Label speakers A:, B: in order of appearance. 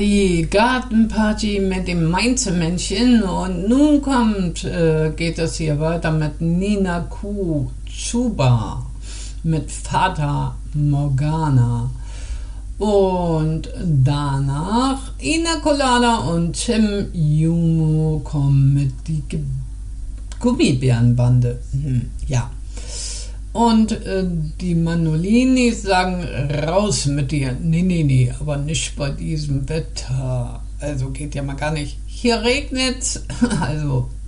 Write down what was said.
A: Die Gartenparty mit dem Mainzelmännchen und nun geht es hier weiter mit Nina Chuba mit Fata Morgana und danach Ina Colada und Tim Jumo kommen mit die Gummibärenbande. Ja. Und die Manolinis sagen, raus mit dir. Nee, aber nicht bei diesem Wetter. Also geht ja mal gar nicht. Hier regnet's, also